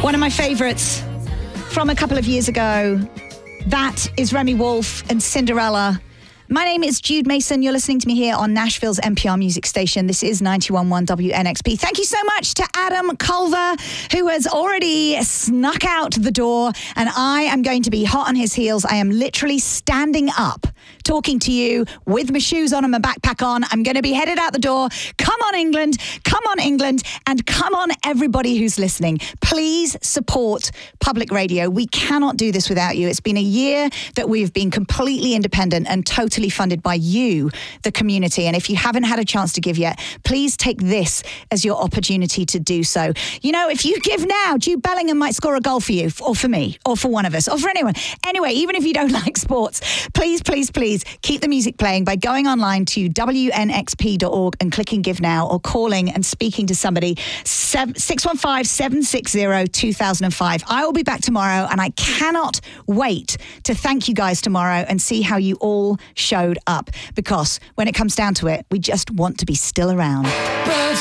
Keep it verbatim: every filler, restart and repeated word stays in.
One of my favourites from a couple of years ago. That is Remy Wolf and Cinderella. My name is Jude Mason. You're listening to me here on Nashville's N P R music station. This is ninety-one point one W N X P. Thank you so much to Adam Culver, who has already snuck out the door, and I am going to be hot on his heels. I am literally standing up, talking to you with my shoes on and my backpack on. I'm going to be headed out the door. Come on, England. Come on, England. And come on, everybody who's listening. Please support public radio. We cannot do this without you. It's been a year that we've been completely independent and totally funded by you, the community. And if you haven't had a chance to give yet, please take this as your opportunity to do so. You know, if you give now, Jude Bellingham might score a goal for you, or for me, or for one of us, or for anyone. Anyway, even if you don't like sports, please, please, please keep the music playing by going online to W N X P dot org and clicking Give Now, or calling and speaking to somebody, six one five, seven six zero, two thousand five. I will be back tomorrow, and I cannot wait to thank you guys tomorrow and see how you all showed up, because when it comes down to it, we just want to be still around.